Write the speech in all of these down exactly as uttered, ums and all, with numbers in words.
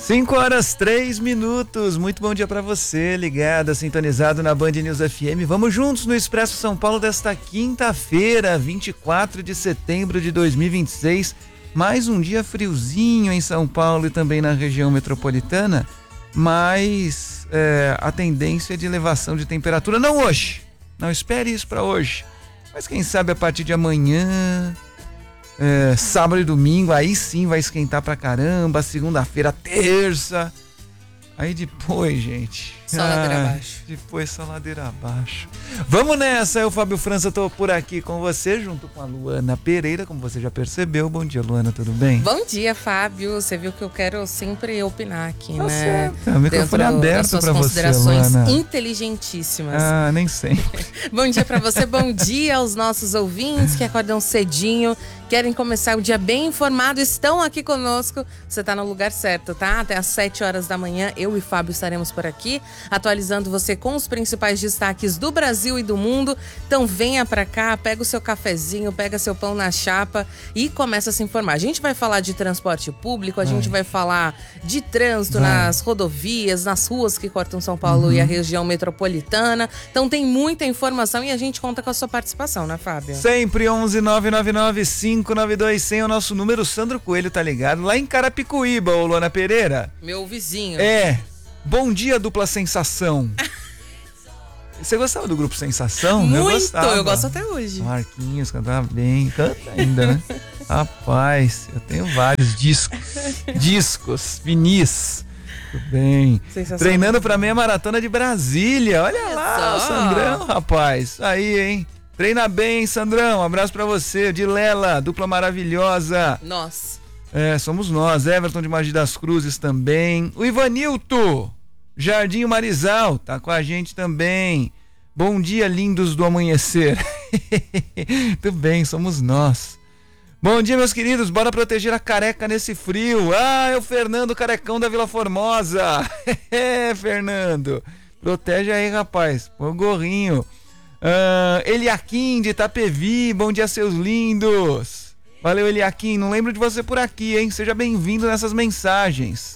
cinco horas, três minutos. Muito bom dia pra você, ligado, sintonizado na Band News F M. Vamos juntos no Expresso São Paulo desta quinta-feira, vinte e quatro de setembro de dois mil e vinte e seis. Mais um dia friozinho em São Paulo e também na região metropolitana, mas é, a tendência de elevação de temperatura, não hoje, não espere isso pra hoje, mas quem sabe a partir de amanhã... É, sábado e domingo, aí sim vai esquentar pra caramba, segunda-feira, terça, aí depois, gente, só ladeira abaixo. Depois só ladeira abaixo. Vamos nessa, eu, Fábio França, tô por aqui com você, junto com a Luana Pereira, como você já percebeu. Bom dia, Luana, tudo bem? Bom dia, Fábio, você viu que eu quero sempre opinar aqui, tá né? Certo. O microfone é aberto pra você, considerações Luana. Inteligentíssimas. Ah, nem sempre. Bom dia pra você, bom dia aos nossos ouvintes que acordam cedinho, querem começar o dia bem informado, estão aqui conosco. Você tá no lugar certo, tá? Até às sete horas da manhã, eu e Fábio estaremos por aqui, atualizando você com os principais destaques do Brasil e do mundo. Então venha pra cá, pega o seu cafezinho, pega seu pão na chapa e começa a se informar. A gente vai falar de transporte público, a vai. gente vai falar de trânsito vai. nas rodovias, nas ruas que cortam São Paulo uhum. e a região metropolitana. Então tem muita informação e a gente conta com a sua participação, né, Fábio? Sempre onze nove nove nove cinco nove dois zero zero, o nosso número. Sandro Coelho tá ligado lá em Carapicuíba, ô Luana Pereira. Meu vizinho. É. Bom dia, dupla sensação. Você gostava do grupo Sensação? Muito, eu gostava. Eu gosto até hoje. Marquinhos cantava bem, canta ainda, né? Rapaz, eu tenho vários discos, discos, vinis. Tudo bem. Treinando pra meia maratona de Brasília. Olha é lá, só. O Sandrão, rapaz. Aí, hein? Treina bem, Sandrão. Um abraço pra você. De Lela, dupla maravilhosa. Nós. É, somos nós. Everton de Mogi das Cruzes também. O Ivanilto, Jardim Marizal, tá com a gente também. Bom dia, lindos do amanhecer. Tudo bem, somos nós. Bom dia, meus queridos. Bora proteger a careca nesse frio. Ah, é o Fernando Carecão da Vila Formosa. É, Fernando. Protege aí, rapaz. Põe o gorrinho. Uh, Eliakim de Itapevi, bom dia, seus lindos. Valeu, Eliakim, não lembro de você por aqui, hein? Seja bem-vindo nessas mensagens.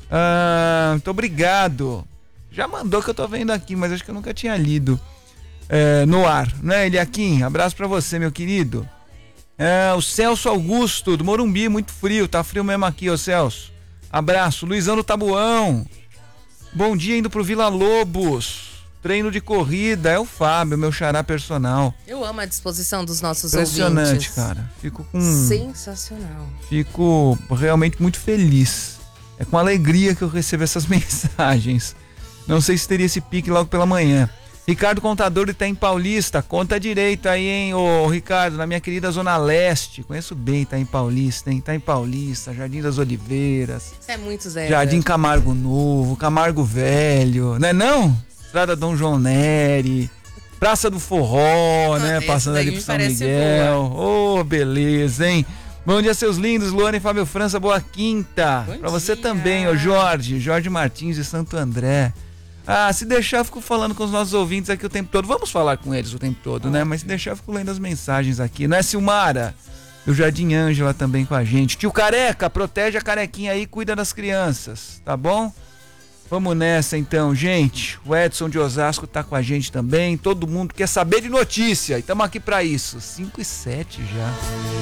uh, Muito obrigado. Já mandou que eu tô vendo aqui, mas acho que eu nunca tinha lido uh, no ar, né, Eliakim? Abraço pra você, meu querido. uh, O Celso Augusto do Morumbi, muito frio, tá frio mesmo aqui, ô Celso. Abraço. Luizão do Tabuão, bom dia, indo pro Vila Lobos. Treino de corrida, é o Fábio, meu xará personal. Eu amo a disposição dos nossos Impressionante, ouvintes. Cara. Fico com... Sensacional. Fico realmente muito feliz. É com alegria que eu recebo essas mensagens. Não sei se teria esse pique logo pela manhã. Ricardo Contador de Itaim Paulista, conta direito aí, hein, ô Ricardo, na minha querida Zona Leste. Conheço bem Itaim Paulista, hein? Itaim Paulista, Jardim das Oliveiras. É muito Zé. Jardim Camargo Novo, Camargo Velho, não é não? Estrada Dom João Neri, Praça do Forró, ah, né? Passando ali pro São Miguel. Ô, oh, beleza, hein? Bom dia, seus lindos, Luana e Fábio França, boa quinta. Bom pra você dia. Também, ô Jorge, Jorge Martins de Santo André. Ah, se deixar, eu fico falando com os nossos ouvintes aqui o tempo todo. Vamos falar com eles o tempo todo, ah. né? Mas se deixar, eu fico lendo as mensagens aqui. Não é, Silmara? Do Jardim Ângela também com a gente. Tio Careca, protege a carequinha aí, cuida das crianças, tá bom? Vamos nessa então, gente. O Edson de Osasco tá com a gente também. Todo mundo quer saber de notícia. E estamos aqui para isso. cinco e sete já.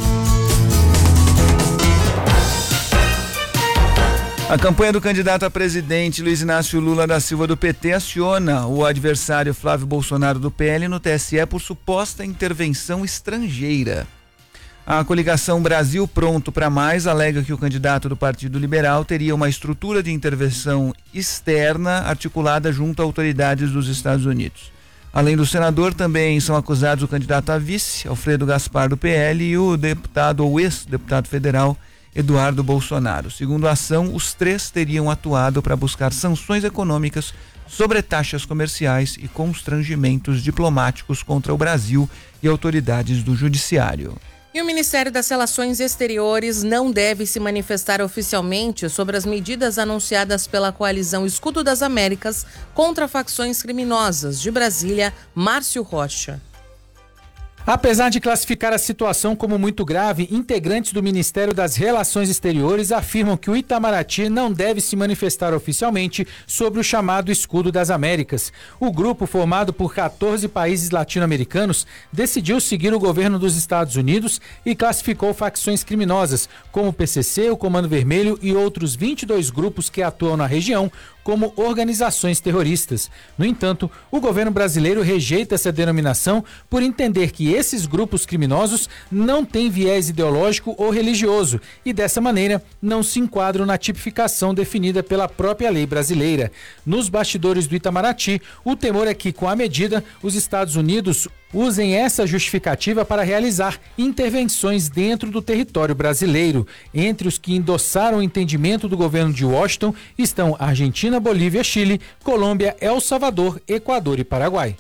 A campanha do candidato a presidente Luiz Inácio Lula da Silva do P T aciona o adversário Flávio Bolsonaro do P L no T S E por suposta intervenção estrangeira. A coligação Brasil Pronto para Mais alega que o candidato do Partido Liberal teria uma estrutura de intervenção externa articulada junto a autoridades dos Estados Unidos. Além do senador, também são acusados o candidato a vice, Alfredo Gaspar do P L, e o deputado ou ex-deputado federal Eduardo Bolsonaro. Segundo a ação, os três teriam atuado para buscar sanções econômicas sobre taxas comerciais e constrangimentos diplomáticos contra o Brasil e autoridades do judiciário. E o Ministério das Relações Exteriores não deve se manifestar oficialmente sobre as medidas anunciadas pela coalizão Escudo das Américas contra facções criminosas. De Brasília, Márcio Rocha. Apesar de classificar a situação como muito grave, integrantes do Ministério das Relações Exteriores afirmam que o Itamaraty não deve se manifestar oficialmente sobre o chamado Escudo das Américas. O grupo, formado por quatorze países latino-americanos, decidiu seguir o governo dos Estados Unidos e classificou facções criminosas, como o P C C, o Comando Vermelho e outros vinte e dois grupos que atuam na região, como organizações terroristas. No entanto, o governo brasileiro rejeita essa denominação por entender que esses grupos criminosos não têm viés ideológico ou religioso e, dessa maneira, não se enquadram na tipificação definida pela própria lei brasileira. Nos bastidores do Itamaraty, o temor é que, com a medida, os Estados Unidos usem essa justificativa para realizar intervenções dentro do território brasileiro. Entre os que endossaram o entendimento do governo de Washington estão Argentina, Bolívia, Chile, Colômbia, El Salvador, Equador e Paraguai.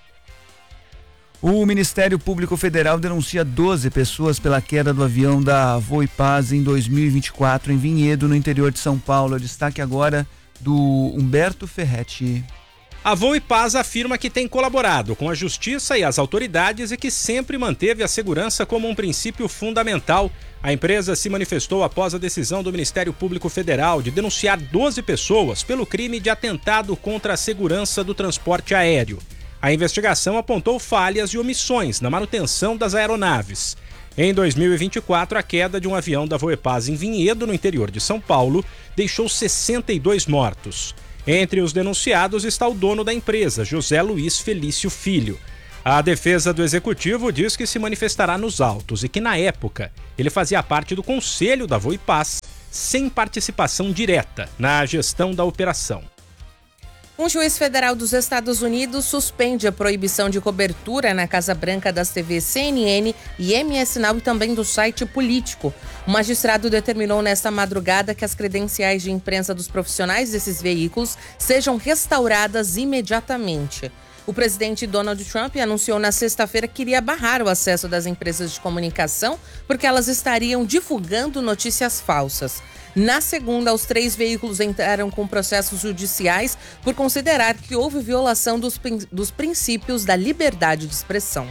O Ministério Público Federal denuncia doze pessoas pela queda do avião da Voipaz em dois mil e vinte e quatro em Vinhedo, no interior de São Paulo. Destaque agora do Humberto Ferretti. A Voipaz afirma que tem colaborado com a Justiça e as autoridades e que sempre manteve a segurança como um princípio fundamental. A empresa se manifestou após a decisão do Ministério Público Federal de denunciar doze pessoas pelo crime de atentado contra a segurança do transporte aéreo. A investigação apontou falhas e omissões na manutenção das aeronaves. Em dois mil e vinte e quatro, a queda de um avião da Voipaz em Vinhedo, no interior de São Paulo, deixou sessenta e dois mortos. Entre os denunciados está o dono da empresa, José Luiz Felício Filho. A defesa do executivo diz que se manifestará nos autos e que, na época, ele fazia parte do conselho da Voipaz, sem participação direta na gestão da operação. Um juiz federal dos Estados Unidos suspende a proibição de cobertura na Casa Branca das T Vs C N N e M S Now e também do site Político. O magistrado determinou nesta madrugada que as credenciais de imprensa dos profissionais desses veículos sejam restauradas imediatamente. O presidente Donald Trump anunciou na sexta-feira que iria barrar o acesso das empresas de comunicação porque elas estariam divulgando notícias falsas. Na segunda, os três veículos entraram com processos judiciais por considerar que houve violação dos, dos princípios da liberdade de expressão.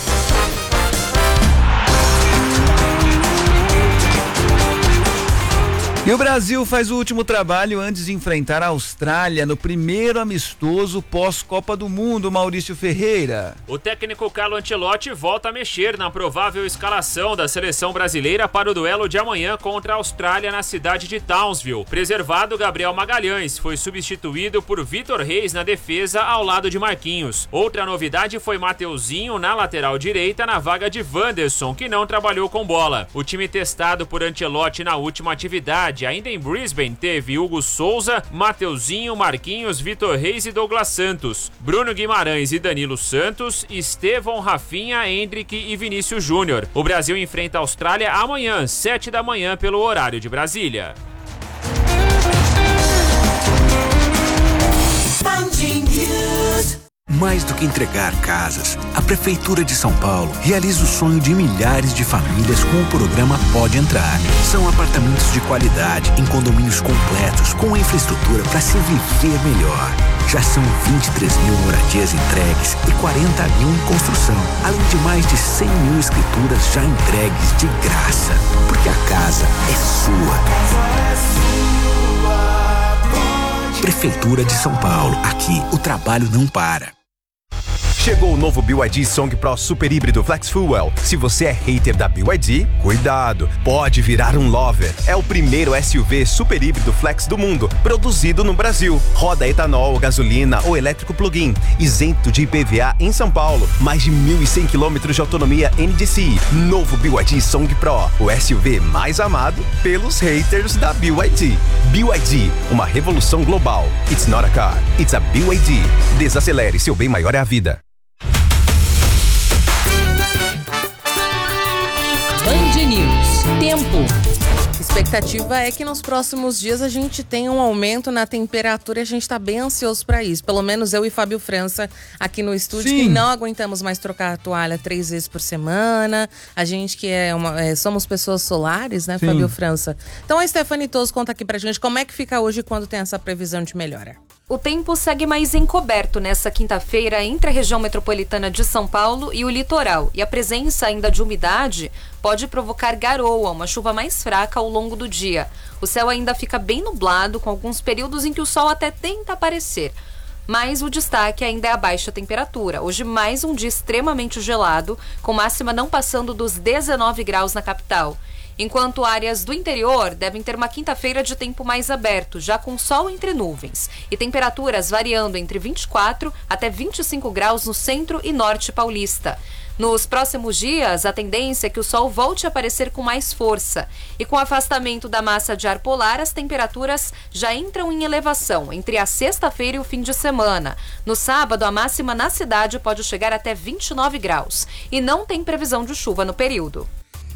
E o Brasil faz o último trabalho antes de enfrentar a Austrália no primeiro amistoso pós-Copa do Mundo, Maurício Ferreira. O técnico Carlo Ancelotti volta a mexer na provável escalação da seleção brasileira para o duelo de amanhã contra a Austrália na cidade de Townsville. Preservado, Gabriel Magalhães foi substituído por Vitor Reis na defesa ao lado de Marquinhos. Outra novidade foi Mateuzinho na lateral direita na vaga de Wanderson, que não trabalhou com bola. O time testado por Ancelotti na última atividade ainda em Brisbane teve Hugo Souza, Mateuzinho, Marquinhos, Vitor Reis e Douglas Santos, Bruno Guimarães e Danilo Santos, Estevão, Rafinha, Hendrick e Vinícius Júnior. O Brasil enfrenta a Austrália amanhã, sete da manhã, pelo horário de Brasília. Mais do que entregar casas, a Prefeitura de São Paulo realiza o sonho de milhares de famílias com o programa Pode Entrar. São apartamentos de qualidade em condomínios completos com infraestrutura para se viver melhor. Já são vinte e três mil moradias entregues e quarenta mil em construção, além de mais de cem mil escrituras já entregues de graça. Porque a casa é sua. Prefeitura de São Paulo. Aqui, o trabalho não para. Chegou o novo B Y D Song Pro Super Híbrido Flex Fuel. Se você é hater da B Y D, cuidado, pode virar um lover. É o primeiro S U V super híbrido flex do mundo, produzido no Brasil. Roda etanol, gasolina ou elétrico plug-in, isento de I P V A em São Paulo. Mais de mil e cem quilômetros de autonomia N D C I. Novo B Y D Song Pro, o S U V mais amado pelos haters da B Y D. B Y D, uma revolução global. It's not a car, it's a B Y D. Desacelere, seu bem maior é a vida. Band News. Tempo. Expectativa é que nos próximos dias a gente tenha um aumento na temperatura e a gente está bem ansioso para isso. Pelo menos eu e Fábio França aqui no estúdio, Sim. que não aguentamos mais trocar a toalha três vezes por semana. A gente que é, uma, é somos pessoas solares, né, Sim. Fábio França? Então a Stephanie Toso conta aqui pra gente como é que fica hoje quando tem essa previsão de melhora. O tempo segue mais encoberto nessa quinta-feira entre a região metropolitana de São Paulo e o litoral. E a presença ainda de umidade pode provocar garoa, uma chuva mais fraca ao longo do dia. O céu ainda fica bem nublado, com alguns períodos em que o sol até tenta aparecer. Mas o destaque ainda é a baixa temperatura. Hoje mais um dia extremamente gelado, com máxima não passando dos dezenove graus na capital. Enquanto áreas do interior devem ter uma quinta-feira de tempo mais aberto, já com sol entre nuvens, e temperaturas variando entre vinte e quatro até vinte e cinco graus no centro e norte paulista. Nos próximos dias, a tendência é que o sol volte a aparecer com mais força. E com o afastamento da massa de ar polar, as temperaturas já entram em elevação entre a sexta-feira e o fim de semana. No sábado, a máxima na cidade pode chegar até vinte e nove graus. E não tem previsão de chuva no período.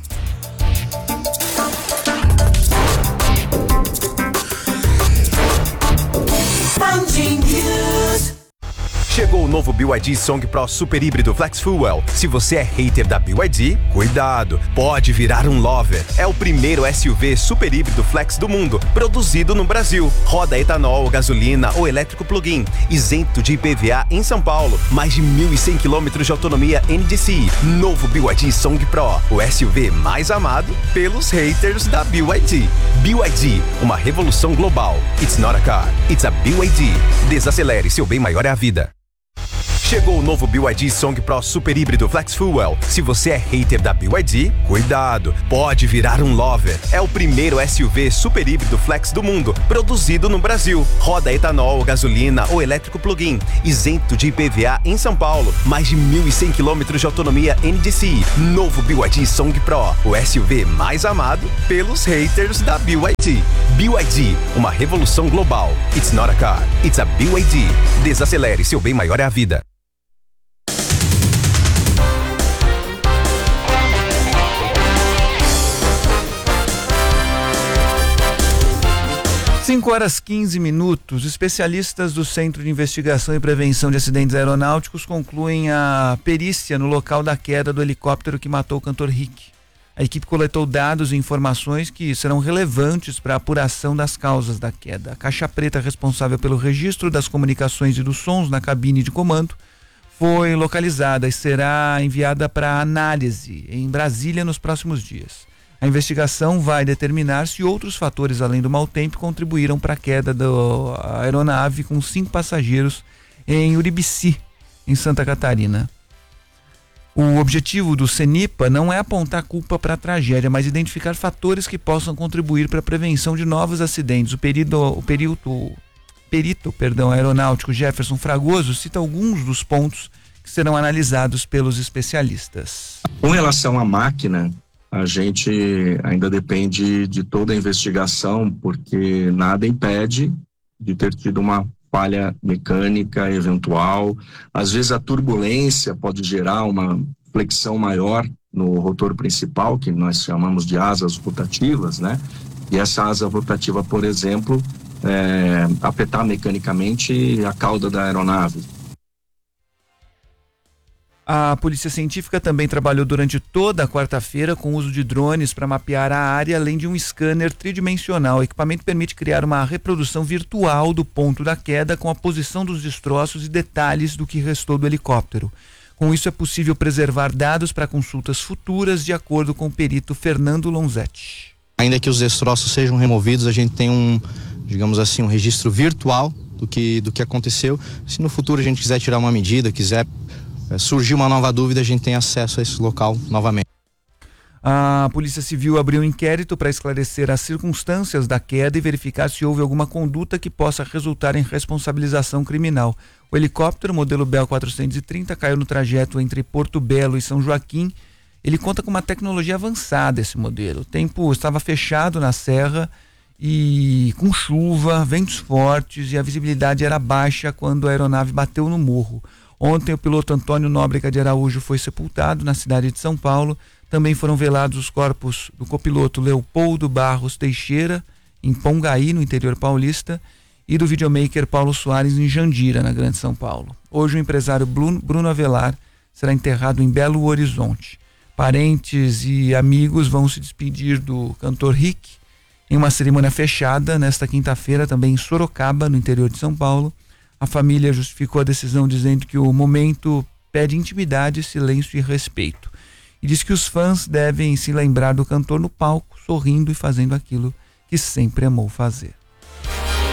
Chegou o novo B Y D Song Pro Super Híbrido Flex Fuel. Se você é hater da B Y D, cuidado, pode virar um lover. É o primeiro S U V super híbrido flex do mundo, produzido no Brasil. Roda etanol, gasolina ou elétrico plug-in, isento de I P V A em São Paulo. Mais de mil e cem quilômetros de autonomia N D C I. Novo B Y D Song Pro, o S U V mais amado pelos haters da B Y D. B Y D, uma revolução global. It's not a car, it's a B Y D. Desacelere, seu bem maior é a vida. Chegou o novo B Y D Song Pro Super Híbrido Flex Fuel. Se você é hater da B Y D, cuidado, pode virar um lover. É o primeiro S U V super híbrido flex do mundo, produzido no Brasil. Roda etanol, gasolina ou elétrico plug-in, isento de I P V A em São Paulo. Mais de mil e cem quilômetros de autonomia N D C I. Novo B Y D Song Pro, o S U V mais amado pelos haters da B Y D. B Y D, uma revolução global. It's not a car, it's a B Y D. Desacelere, seu bem maior é a vida. cinco horas quinze minutos. Especialistas do Centro de Investigação e Prevenção de Acidentes Aeronáuticos concluem a perícia no local da queda do helicóptero que matou o cantor Rick. A equipe coletou dados e informações que serão relevantes para a apuração das causas da queda. A caixa preta responsável pelo registro das comunicações e dos sons na cabine de comando foi localizada e será enviada para análise em Brasília nos próximos dias. A investigação vai determinar se outros fatores além do mau tempo contribuíram para a queda da aeronave com cinco passageiros em Uribici, em Santa Catarina. O objetivo do CENIPA não é apontar culpa para a tragédia, mas identificar fatores que possam contribuir para a prevenção de novos acidentes. O perito, o perito, perito perdão, aeronáutico Jefferson Fragoso cita alguns dos pontos que serão analisados pelos especialistas. Com relação à máquina, a gente ainda depende de toda a investigação, porque nada impede de ter tido uma falha mecânica eventual. Às vezes a turbulência pode gerar uma flexão maior no rotor principal, que nós chamamos de asas rotativas, né? E essa asa rotativa, por exemplo, é, afetar mecanicamente a cauda da aeronave. A Polícia Científica também trabalhou durante toda a quarta-feira com o uso de drones para mapear a área, além de um scanner tridimensional. O equipamento permite criar uma reprodução virtual do ponto da queda com a posição dos destroços e detalhes do que restou do helicóptero. Com isso é possível preservar dados para consultas futuras, de acordo com o perito Fernando Lonzetti. Ainda que os destroços sejam removidos, a gente tem um, digamos assim, um registro virtual do que, do que aconteceu. Se no futuro a gente quiser tirar uma medida, quiser surgiu uma nova dúvida, a gente tem acesso a esse local novamente. A Polícia Civil abriu um inquérito para esclarecer as circunstâncias da queda e verificar se houve alguma conduta que possa resultar em responsabilização criminal. O helicóptero modelo Bell quatrocentos e trinta caiu no trajeto entre Porto Belo e São Joaquim. Ele conta com uma tecnologia avançada, esse modelo. O tempo estava fechado na serra e com chuva, ventos fortes, e a visibilidade era baixa quando a aeronave bateu no morro. Ontem o piloto Antônio Nóbrega de Araújo foi sepultado na cidade de São Paulo. Também foram velados os corpos do copiloto Leopoldo Barros Teixeira, em Pongaí, no interior paulista, e do videomaker Paulo Soares, em Jandira, na Grande São Paulo. Hoje o empresário Bruno Avelar será enterrado em Belo Horizonte. Parentes e amigos vão se despedir do cantor Rick Em uma cerimônia fechada, nesta quinta-feira, também em Sorocaba, no interior de São Paulo, a família justificou a decisão dizendo que o momento pede intimidade, silêncio e respeito. E diz que os fãs devem se lembrar do cantor no palco, sorrindo e fazendo aquilo que sempre amou fazer.